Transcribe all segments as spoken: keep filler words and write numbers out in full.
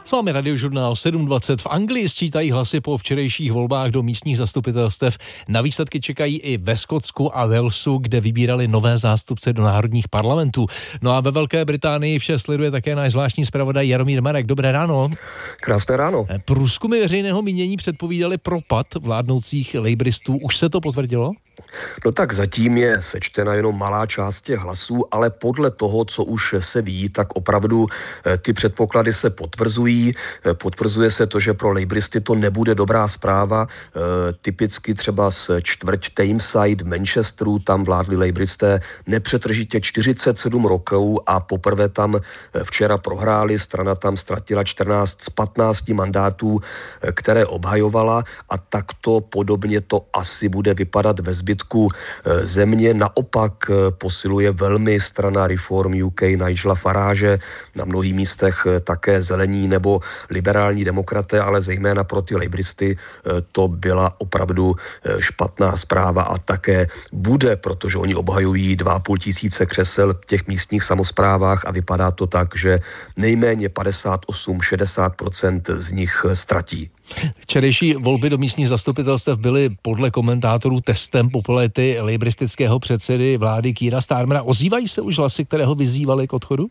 S vámi Radiožurnál sedm dvacet. V Anglii sčítají hlasy po včerejších volbách do místních zastupitelstev. Na výsledky čekají i ve Skotsku a Walesu, kde vybírali nové zástupce do národních parlamentů. No a ve Velké Británii vše sleduje také náš zvláštní zpravodaj Jaromír Marek. Dobré ráno. Krásné ráno. Průzkumy veřejného mínění předpovídaly propad vládnoucích lejbristů. Už se to potvrdilo? No tak zatím je sečtena jenom malá část těch hlasů, ale podle toho, co už se ví, tak opravdu ty předpoklady se potvrzují. Potvrzuje se to, že pro lejbristy to nebude dobrá zpráva. Typicky třeba z čtvrť Tameside v Manchesteru, tam vládli lejbristé nepřetržitě čtyřicet sedm roků a poprvé tam včera prohráli. Strana tam ztratila čtrnáct z patnácti mandátů, které obhajovala, a takto podobně to asi bude vypadat ve zbytku země. Naopak posiluje velmi strana Reform U K Nigela Farage, na mnohých místech také zelení nebo liberální demokraté, ale zejména pro ty lejbristy to byla opravdu špatná zpráva a také bude, protože oni obhajují dva a půl tisíce křesel v těch místních samosprávách a vypadá to tak, že nejméně padesát osm až šedesát procent z nich ztratí. Včerejší volby do místních zastupitelstev byly podle komentátorů testem popularity lejbristického předsedy vlády Keira Starmera. Ozývají se už hlasy, které ho vyzývaly k odchodu?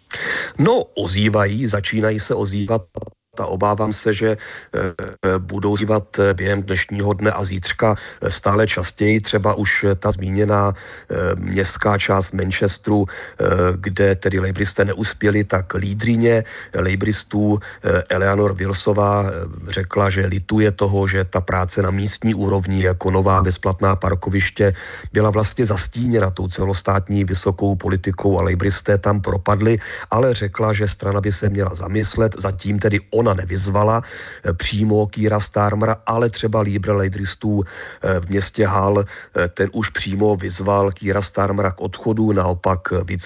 No, ozývají, začínají se ozývat. A obávám se, že budou ozývat během dnešního dne a zítřka stále častěji. Třeba už ta zmíněná městská část Manchesteru, kde tedy lejbristé neuspěli, tak lídrině lejbristů Eleanor Wilsová řekla, že lituje toho, že ta práce na místní úrovni jako nová bezplatná parkoviště byla vlastně zastíněna tou celostátní vysokou politikou a lejbristé tam propadli, ale řekla, že strana by se měla zamyslet. Zatím tedy on Ona nevyzvala přímo Keira Starmera, ale třeba lídr lejbristů v městě Hull, ten už přímo vyzval Keira Starmera k odchodu, naopak víc